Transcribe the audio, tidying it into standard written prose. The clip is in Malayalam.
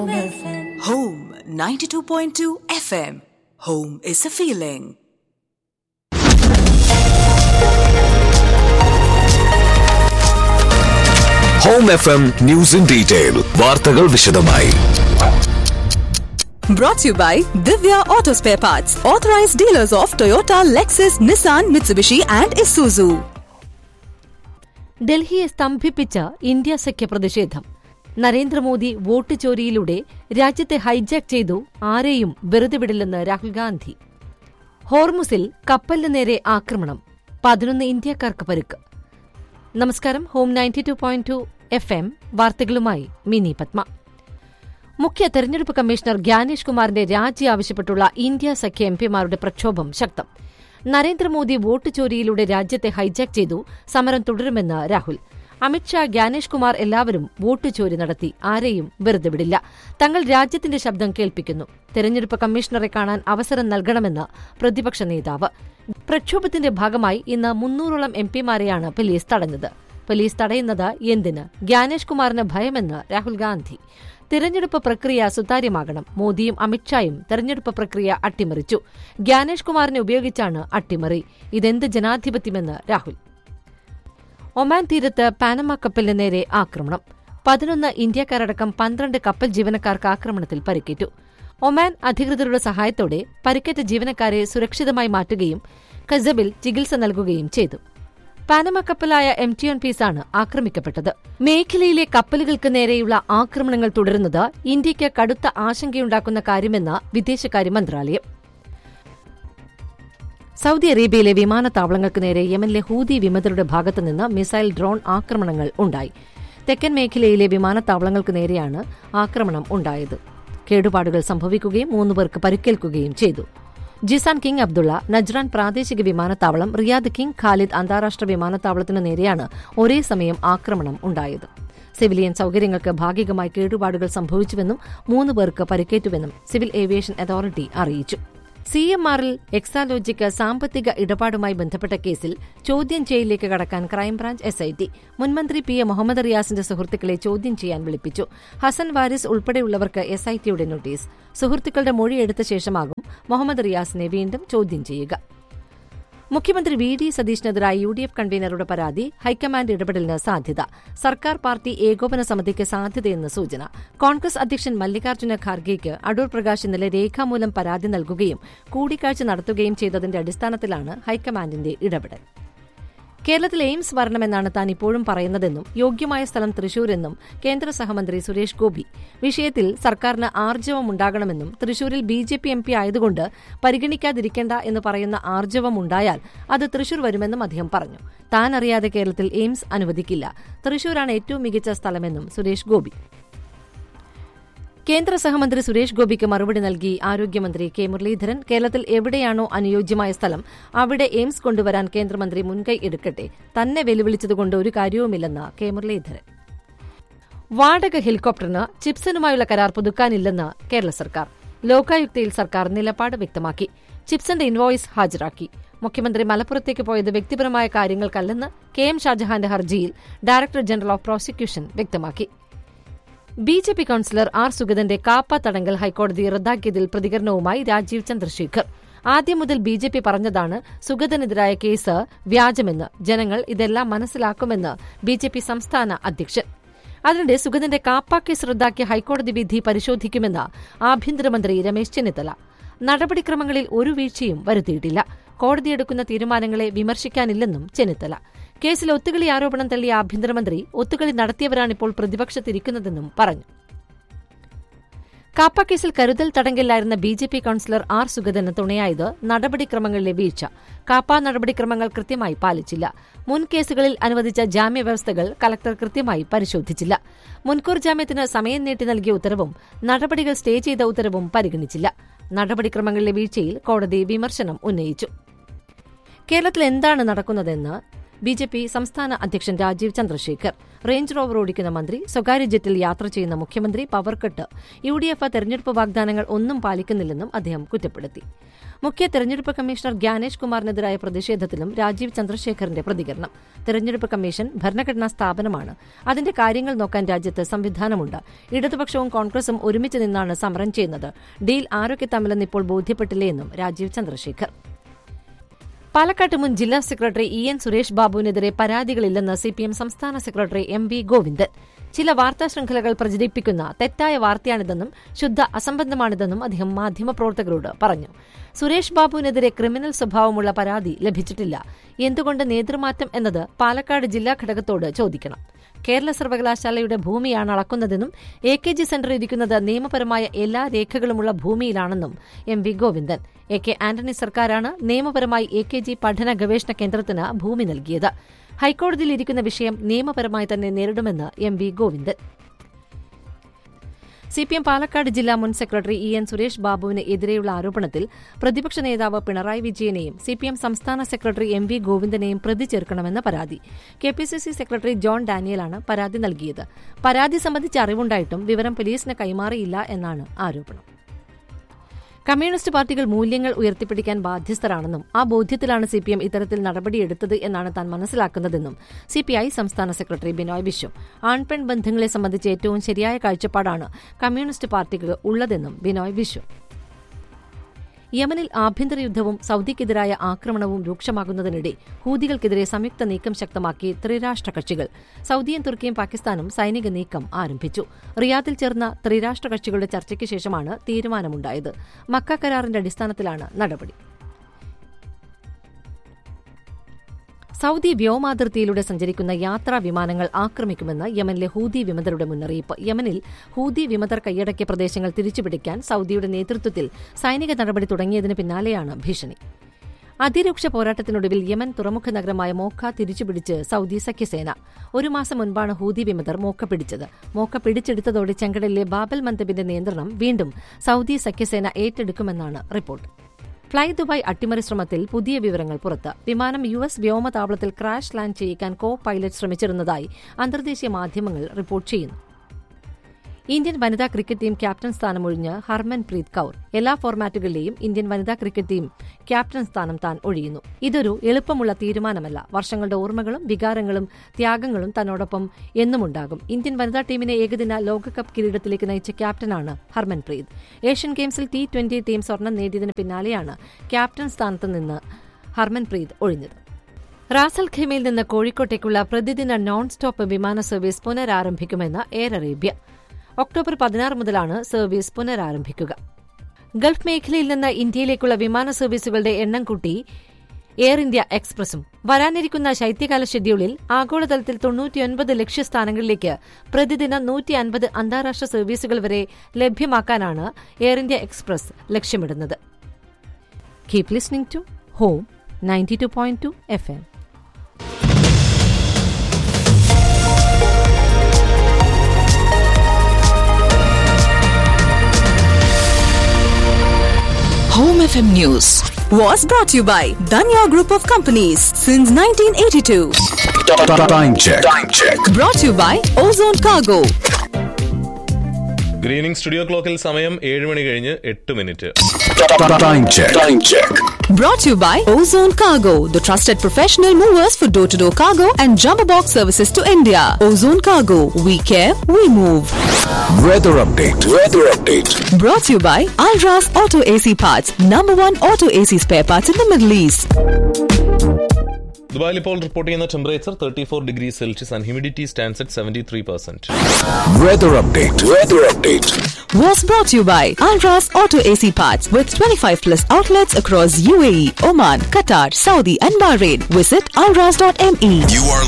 Home FM. Home 92.2 FM. Home is a feeling. Home FM News in Detail. വാർത്തകൾ വിശദമായി. Brought to you by Divya Auto Spare Parts, authorized dealers of Toyota, Lexus, Nissan, Mitsubishi and Isuzu. ഡൽഹിയെ സ്തംഭിപ്പിച്ച India സഖ്യ പ്രതിഷേധം. നരേന്ദ്രമോദി വോട്ട് ചോരിയിലൂടെ രാജ്യത്തെ ഹൈജാക്ക് ചെയ്തു, ആരെയും വെറുതെ വിടില്ലെന്ന് രാഹുൽ ഗാന്ധി. ഹോർമുസിൽ കപ്പലിന് നേരെ ആക്രമണം, 11 ഇന്ത്യക്കാർക്ക് പരുക്ക്. നമസ്കാരം. ഹോം 92.2 FM വാർത്തകളുമായി മിനി പത്മ. മുഖ്യ തെരഞ്ഞെടുപ്പ് കമ്മീഷണർ ഗ്യാനേഷ് കുമാറിന്റെ രാജി ആവശ്യപ്പെട്ടുള്ള ഇന്ത്യ സഖ്യ എംപിമാരുടെ പ്രക്ഷോഭം ശക്തം. നരേന്ദ്രമോദി വോട്ട് ചോരിയിലൂടെ രാജ്യത്തെ ഹൈജാക്ക് ചെയ്തു, സമരം തുടരുമെന്ന് രാഹുൽ. അമിത്ഷാ, ഗ്യാനേഷ് കുമാർ എല്ലാവരും വോട്ട് ചോരി നടത്തി, ആരെയും വെറുതെ വിടില്ല. തങ്ങൾ രാജ്യത്തിന്റെ ശബ്ദം കേൾപ്പിക്കുന്നു. തെരഞ്ഞെടുപ്പ് കമ്മീഷണറെ കാണാൻ അവസരം നൽകണമെന്ന് പ്രതിപക്ഷ നേതാവ്. പ്രക്ഷോഭത്തിന്റെ ഭാഗമായി ഇന്ന് 300ഓളം എംപിമാരെയാണ് പോലീസ് തടഞ്ഞത്. പോലീസ് തടയുന്നത് എന്തിന്? ഗ്യാനേഷ് കുമാറിന് ഭയമെന്ന് രാഹുൽ ഗാന്ധി. തിരഞ്ഞെടുപ്പ് പ്രക്രിയ സുതാര്യമാകണം. മോദിയും അമിത്ഷായും തെരഞ്ഞെടുപ്പ് പ്രക്രിയ അട്ടിമറിച്ചു. ഗ്യാനേഷ് കുമാറിനെ ഉപയോഗിച്ചാണ് അട്ടിമറി. ഇതെന്ത് ജനാധിപത്യമെന്ന് രാഹുൽ. ഒമാൻ തീരത്ത് പാനമ കപ്പലിന് നേരെ ആക്രമണം. 11 ഇന്ത്യക്കാരടക്കം 12 കപ്പൽ ജീവനക്കാർക്ക് ആക്രമണത്തിൽ പരിക്കേറ്റു. ഒമാൻ അധികൃതരുടെ സഹായത്തോടെ പരിക്കേറ്റ ജീവനക്കാരെ സുരക്ഷിതമായി മാറ്റുകയും ഖസബിൽ ചികിത്സ നൽകുകയും ചെയ്തു. പാനമ കപ്പലായ MT1 പീസാണ് ആക്രമിക്കപ്പെട്ടത്. മേഖലയിലെ കപ്പലുകൾക്ക് നേരെയുള്ള ആക്രമണങ്ങൾ തുടരുന്നത് ഇന്ത്യയ്ക്ക് കടുത്ത ആശങ്കയുണ്ടാക്കുന്ന കാര്യമെന്ന് വിദേശകാര്യ മന്ത്രാലയം. സൗദി അറേബ്യയിലെ വിമാനത്താവളങ്ങൾക്ക് നേരെ യമനിലെ ഹൂതി വിമതരുടെ ഭാഗത്തുനിന്ന് മിസൈൽ ഡ്രോൺ ആക്രമണങ്ങൾ ഉണ്ടായി. തെക്കൻ മേഖലയിലെ വിമാനത്താവളങ്ങൾക്ക് നേരെയാണ് ആക്രമണം ഉണ്ടായത്. കേടുപാടുകൾ സംഭവിക്കുകയും 3 പേർക്ക് പരിക്കേൽക്കുകയും ചെയ്തു. ജിസാൻ കിങ് അബ്ദുള്ള, നജ്റാൻ പ്രാദേശിക വിമാനത്താവളം, റിയാദ് കിങ് ഖാലിദ് അന്താരാഷ്ട്ര വിമാനത്താവളത്തിനു നേരെയാണ് ഒരേ സമയം ആക്രമണം ഉണ്ടായത്. സിവിലിയൻ സൌകര്യങ്ങൾക്ക് ഭാഗികമായി കേടുപാടുകൾ സംഭവിച്ചുവെന്നും 3 പേർക്ക് പരിക്കേറ്റുവെന്നും സിവിൽ ഏവിയേഷൻ അതോറിറ്റി അറിയിച്ചു. CMRൽ എക്സാലോജിക്ക് സാമ്പത്തിക ഇടപാടുമായി ബന്ധപ്പെട്ട കേസിൽ ചോദ്യം ചെയ്യലിലേക്ക് കടക്കാൻ ക്രൈംബ്രാഞ്ച് SIT മുൻമന്ത്രി PA മുഹമ്മദ് റിയാസിന്റെ സുഹൃത്തുക്കളെ ചോദ്യം ചെയ്യാൻ വിളിപ്പിച്ചു. ഹസൻ വാരിസ് ഉൾപ്പെടെയുള്ളവർക്ക് SITയുടെ നോട്ടീസ്. സുഹൃത്തുക്കളുടെ മൊഴിയെടുത്ത ശേഷമാകും മുഹമ്മദ് റിയാസിനെ വീണ്ടും ചോദ്യം ചെയ്യുക. മുഖ്യമന്ത്രി VD സതീഷിനെതിരായി UDF കൺവീനറുടെ പരാതി ഹൈക്കമാൻഡ് ഇടപെടലിന് സാധ്യത. സർക്കാർ പാർട്ടി ഏകോപന സമിതിക്ക് സാധ്യതയെന്ന് സൂചന. കോൺഗ്രസ് അധ്യക്ഷൻ മല്ലികാർജ്ജുന ഖാർഗെയ്ക്ക് അടൂർ പ്രകാശ് ഇന്നലെ രേഖാമൂലം പരാതി നൽകുകയും കൂടിക്കാഴ്ച നടത്തുകയും ചെയ്തതിന്റെ അടിസ്ഥാനത്തിലാണ് ഹൈക്കമാൻഡിന്റെ ഇടപെടൽ. കേരളത്തിൽ എയിംസ് വരണമെന്നാണ് താൻ ഇപ്പോഴും പറയുന്നതെന്നും യോഗ്യമായ സ്ഥലം തൃശൂരെന്നും കേന്ദ്ര സഹമന്ത്രി സുരേഷ് ഗോപി. വിഷയത്തിൽ സർക്കാരിന് ആർജവമുണ്ടാകണമെന്നും തൃശൂരിൽ BJP MP ആയതുകൊണ്ട് പരിഗണിക്കാതിരിക്കേണ്ട എന്ന് പറയുന്ന ആർജവമുണ്ടായാൽ അത് തൃശൂർ വരുമെന്നും അദ്ദേഹം പറഞ്ഞു. താൻ അറിയാതെ കേരളത്തിൽ എയിംസ് അനുവദിക്കില്ല. തൃശൂരാണ് ഏറ്റവും മികച്ച സ്ഥലമെന്നും സുരേഷ് ഗോപി. കേന്ദ്ര സഹമന്ത്രി സുരേഷ് ഗോപിക്ക് മറുപടി നൽകി ആരോഗ്യമന്ത്രി K മുരളീധരൻ. കേരളത്തിൽ എവിടെയാണോ അനുയോജ്യമായ സ്ഥലം അവിടെ എയിംസ് കൊണ്ടുവരാൻ കേന്ദ്രമന്ത്രി മുൻകൈ എടുക്കട്ടെ. തന്നെ വെല്ലുവിളിച്ചതുകൊണ്ട് ഒരു കാര്യവുമില്ലെന്ന് K മുരളീധരൻ. വാടക ഹെലികോപ്റ്ററിന് ചിപ്സനുമായുള്ള കരാർ പുതുക്കാനില്ലെന്ന് കേരള സർക്കാർ. ലോകായുക്തയിൽ സർക്കാർ നിലപാട് വ്യക്തമാക്കി. ചിപ്സന്റെ ഇൻവോയ്സ് ഹാജരാക്കി. മുഖ്യമന്ത്രി മലപ്പുറത്തേക്ക് പോയത് വ്യക്തിപരമായ കാര്യങ്ങൾക്കല്ലെന്ന് KM ഷാജഹാന്റെ ഹർജിയിൽ ഡയറക്ടർ ജനറൽ ഓഫ് പ്രോസിക്യൂഷൻ വ്യക്തമാക്കി. BJP കൌൺസിലർ R സുഗതന്റെ കാപ്പ തടങ്കൽ ഹൈക്കോടതി റദ്ദാക്കിയതിൽ പ്രതികരണവുമായി രാജീവ് ചന്ദ്രശേഖർ. ആദ്യം മുതൽ BJP പറഞ്ഞതാണ് സുഗതനെതിരായ കേസ് വ്യാജമെന്ന്. ജനങ്ങൾ ഇതെല്ലാം മനസ്സിലാക്കുമെന്ന് BJP സംസ്ഥാന അധ്യക്ഷൻ. അതിനിടെ സുഗതന്റെ കാപ്പ കേസ് റദ്ദാക്കിയ ഹൈക്കോടതി വിധി പരിശോധിക്കുമെന്ന് ആഭ്യന്തരമന്ത്രി രമേശ് ചെന്നിത്തല. നടപടിക്രമങ്ങളിൽ ഒരു വീഴ്ചയും വരുത്തിയിട്ടില്ല. കോടതിയെടുക്കുന്ന തീരുമാനങ്ങളെ വിമർശിക്കാനില്ലെന്നും ചെന്നിത്തല. കേസിൽ ഒത്തുകളി ആരോപണം തള്ളിയ ആഭ്യന്തരമന്ത്രി ഒത്തുകളി നടത്തിയവരാണിപ്പോൾ പ്രതിപക്ഷത്തിരിക്കുന്നതെന്നും പറഞ്ഞു. കാപ്പ കേസിൽ കരുതൽ തടങ്കലിലായിരുന്ന BJP കൌൺസിലർ R സുഗതന് തുണയായത് നടപടിക്രമങ്ങളിലെ വീഴ്ച. കാപ്പ നടപടിക്രമങ്ങൾ കൃത്യമായി പാലിച്ചില്ല. മുൻ കേസുകളിൽ അനുവദിച്ച ജാമ്യവ്യവസ്ഥകൾ കലക്ടർ കൃത്യമായി പരിശോധിച്ചില്ല. മുൻകൂർ ജാമ്യത്തിന് സമയം നീട്ടി നൽകിയ ഉത്തരവും നടപടികൾ സ്റ്റേ ചെയ്ത ഉത്തരവും പരിഗണിച്ചില്ല. നടപടിക്രമങ്ങളിലെ വീഴ്ചയിൽ കോടതി വിമർശനം ഉന്നയിച്ചു. കേരളത്തിൽ എന്താണ് നടക്കുന്നതെന്ന് ബിജെപി സംസ്ഥാന അധ്യക്ഷൻ രാജീവ് ചന്ദ്രശേഖർ, റേഞ്ച് റോവർ ഓടിക്കുന്ന മന്ത്രി, സ്വകാര്യ ജെറ്റിൽ യാത്ര ചെയ്യുന്ന മുഖ്യമന്ത്രി, പവർകട്ട്, യുഡിഎഫ് തെരഞ്ഞെടുപ്പ് വാഗ്ദാനങ്ങൾ ഒന്നും പാലിക്കുന്നില്ലെന്നും അദ്ദേഹം കുറ്റപ്പെടുത്തി. മുഖ്യ തെരഞ്ഞെടുപ്പ് കമ്മീഷണർ ഗ്യാനേഷ് കുമാറിനെതിരായ പ്രതിഷേധത്തിലും രാജീവ് ചന്ദ്രശേഖറിന്റെ പ്രതികരണം. തെരഞ്ഞെടുപ്പ് കമ്മീഷൻ ഭരണഘടനാ സ്ഥാപനമാണ്. അതിന്റെ കാര്യങ്ങൾ നോക്കാൻ രാജ്യത്ത് സംവിധാനമുണ്ട്. ഇടതുപക്ഷവും കോൺഗ്രസും ഒരുമിച്ച് നിന്നാണ് സമരം ചെയ്യുന്നത്. ഡീൽ ആരൊക്കെ തമ്മിലെന്ന് ഇപ്പോൾ ബോധ്യപ്പെട്ടില്ലേയെന്നും രാജീവ് ചന്ദ്രശേഖർ. പാലക്കാട്ട് മുൻ ജില്ലാ സെക്രട്ടറി EN സുരേഷ് ബാബുവിനെതിരെ പരാതികളില്ലെന്ന് CPM സംസ്ഥാന സെക്രട്ടറി MV ഗോവിന്ദൻ. ചില വാർത്താ ശൃംഖലകൾ പ്രചരിപ്പിക്കുന്ന തെറ്റായ വാർത്തയാണിതെന്നും ശുദ്ധ അസംബന്ധമാണിതെന്നും അദ്ദേഹം മാധ്യമപ്രവർത്തകരോട് പറഞ്ഞു. സുരേഷ് ബാബുവിനെതിരെ ക്രിമിനൽ സ്വഭാവമുള്ള പരാതി ലഭിച്ചിട്ടില്ല. എന്തുകൊണ്ട് നേതൃമാറ്റം എന്നത് പാലക്കാട് ജില്ലാ ഘടകത്തോട് ചോദിക്കണം. കേരള സർവകലാശാലയുടെ ഭൂമിയാണ് അളക്കുന്നതെന്നും AKG സെന്റർ ഇരിക്കുന്നത് നിയമപരമായ എല്ലാ രേഖകളുമുള്ള ഭൂമിയിലാണെന്നും MV ഗോവിന്ദൻ. AK ആന്റണി സർക്കാരാണ് നിയമപരമായി AKG പഠന ഗവേഷണ കേന്ദ്രത്തിന് ഭൂമി നൽകിയത്. ഹൈക്കോടതിയിൽ ഇരിക്കുന്ന വിഷയം നിയമപരമായി തന്നെ നേരിടുമെന്ന് MV ഗോവിന്ദൻ. CPM പാലക്കാട് ജില്ലാ മുൻ സെക്രട്ടറി EN സുരേഷ് ബാബുവിന് എതിരെയുള്ള ആരോപണത്തിൽ പ്രതിപക്ഷ നേതാവ് പിണറായി വിജയനെയും CPM സംസ്ഥാന സെക്രട്ടറി MV ഗോവിന്ദനെയും പ്രതി ചേർക്കണമെന്ന പരാതി. KPCC സെക്രട്ടറി ജോൺ ഡാനിയലാണ് പരാതി നൽകിയത്. പരാതി സംബന്ധിച്ച് അറിവുണ്ടായിട്ടും വിവരം പോലീസിന് കൈമാറിയില്ല എന്നാണ് ആരോപണം. കമ്മ്യൂണിസ്റ്റ് പാർട്ടികൾ മൂല്യങ്ങൾ ഉയർത്തിപ്പിടിക്കാൻ ബാധ്യസ്ഥരാണെന്നും ആ ബോധ്യത്തിലാണ് CPM ഇത്തരത്തിൽ നടപടിയെടുത്തത് എന്നാണ് താൻ മനസ്സിലാക്കുന്നതെന്നും CPI സംസ്ഥാന സെക്രട്ടറി ബിനോയ് വിശ്വം. ആൺപെൺ ബന്ധങ്ങളെ സംബന്ധിച്ച് ഏറ്റവും ശരിയായ കാഴ്ചപ്പാടാണ് കമ്മ്യൂണിസ്റ്റ് പാർട്ടികൾ ഉള്ളതെന്നും ബിനോയ് വിശ്വം. യമനിൽ ആഭ്യന്തര യുദ്ധവും സൌദിക്കെതിരായ ആക്രമണവും രൂക്ഷമാകുന്നതിനിടെ ഹൂതികൾക്കെതിരെ സംയുക്ത നീക്കം ശക്തമാക്കി ത്രിരാഷ്ട്ര കക്ഷികൾ. സൌദിയും തുർക്കിയും പാകിസ്ഥാനും സൈനിക നീക്കം ആരംഭിച്ചു. റിയാദിൽ ചേർന്ന ത്രിരാഷ്ട്ര കക്ഷികളുടെ ചർച്ചയ്ക്ക് ശേഷമാണ് തീരുമാനമുണ്ടായത്. മക്ക കരാറിന്റെ അടിസ്ഥാനത്തിലാണ് നടപടി. സൌദി വ്യോമാതിർത്തിയിലൂടെ സഞ്ചരിക്കുന്ന യാത്രാ വിമാനങ്ങൾ ആക്രമിക്കുമെന്ന് യമനിലെ ഹൂതി വിമതരുടെ മുന്നറിയിപ്പ്. യമനിൽ ഹൂതി വിമതർ കൈയടക്കിയ പ്രദേശങ്ങൾ തിരിച്ചുപിടിക്കാൻ സൌദിയുടെ നേതൃത്വത്തിൽ സൈനിക നടപടി തുടങ്ങിയതിന് പിന്നാലെയാണ് ഭീഷണി. അതിരൂക്ഷ പോരാട്ടത്തിനൊടുവിൽ യമൻ തുറമുഖ നഗരമായ മോക്ക തിരിച്ചുപിടിച്ച് സൌദി സഖ്യസേന. ഒരു മാസം മുൻപാണ് ഹൂതി വിമതർ മോക്ക പിടിച്ചത്. മോക്ക പിടിച്ചെടുത്തതോടെ ചെങ്കടലിലെ ബാബൽ മന്ദബിന്റെ നിയന്ത്രണം വീണ്ടും സൌദി സഖ്യസേന ഏറ്റെടുക്കുമെന്നാണ് റിപ്പോർട്ട്. ഫ്ളൈ ദുബായ് അട്ടിമറി ശ്രമത്തിൽ പുതിയ വിവരങ്ങൾ പുറത്ത്. വിമാനം US വ്യോമതാവളത്തിൽ ക്രാഷ് ലാൻഡ് ചെയ്യിക്കാൻ കോ പൈലറ്റ് ശ്രമിച്ചിരുന്നതായി അന്തർദേശീയ മാധ്യമങ്ങൾ റിപ്പോർട്ട് ചെയ്യുന്നു. ഇന്ത്യൻ വനിതാ cricket team captain സ്ഥാനമൊഴിഞ്ഞ് Harmanpreet Kaur. എല്ലാ ഫോർമാറ്റുകളിലെയും ഇന്ത്യൻ വനിതാ ക്രിക്കറ്റ് ടീം ക്യാപ്റ്റൻ സ്ഥാനം താൻ ഒഴിയുന്നു. ഇതൊരു എളുപ്പമുള്ള തീരുമാനമല്ല. വർഷങ്ങളുടെ ഓർമ്മകളും വികാരങ്ങളും ത്യാഗങ്ങളും തന്നോടൊപ്പം എന്നുമുണ്ടാകും. ഇന്ത്യൻ വനിതാ ടീമിനെ ഏകദിന ലോകകപ്പ് കിരീടത്തിലേക്ക് നയിച്ച ക്യാപ്റ്റനാണ് ഹർമൻപ്രീത്. ഏഷ്യൻ ഗെയിംസിൽ T20 ടീം സ്വർണം നേടിയതിന് പിന്നാലെയാണ് ക്യാപ്റ്റൻ സ്ഥാനത്ത് നിന്ന് ഹർമൻപ്രീത് ഒഴിഞ്ഞത്. റാസൽ ഖൈമയിൽ നിന്ന് കോഴിക്കോട്ടേക്കുള്ള പ്രതിദിന നോൺ സ്റ്റോപ്പ് വിമാന സർവീസ് പുനരാരംഭിക്കുമെന്ന് എയർ അറേബ്യ. ഒക്ടോബർ 16 മുതലാണ് സർവീസ് പുനരാരംഭിക്കുക. ഗൾഫ് മേഖലയിൽ നിന്ന് ഇന്ത്യയിലേക്കുള്ള വിമാന സർവീസുകളുടെ എണ്ണം കൂട്ടി എയർ ഇന്ത്യ എക്സ്പ്രസും. വരാനിരിക്കുന്ന ശൈത്യകാല ഷെഡ്യൂളിൽ ആഗോളതലത്തിൽ 99 ലക്ഷ്യസ്ഥാനങ്ങളിലേക്ക് പ്രതിദിനം 150 അന്താരാഷ്ട്ര സർവീസുകൾ വരെ ലഭ്യമാക്കാനാണ് എയർ ഇന്ത്യ എക്സ്പ്രസ് ലക്ഷ്യമിടുന്നത്. Keep listening to home 92.2 FM. Home FM News was brought to you by Danya Group of Companies since 1982. Time check. Brought to you by Ozone Cargo. ഗ്രീനിംഗ് studio ക്ലോക്കിൽ സമയം 7 മണി കഴിഞ്ഞ് 8 minute. Time check. Brought to you by Ozone Cargo, the trusted professional movers for door-to-door cargo and jumbo box services to India. Ozone Cargo, we care, we move. Weather update. Brought to you by Alras Auto AC Parts, #1 auto AC spare parts in the Middle East. ദുബായിൽ ഇപ്പോൾ റിപ്പോർട്ട് ചെയ്യുന്ന temperature 34 degrees Celsius and humidity stands at 73%. Weather update. Was brought to you by Alras Auto AC Parts with 25+ outlets across UAE, Oman, Qatar, Saudi and Bahrain. Visit alras.me. You are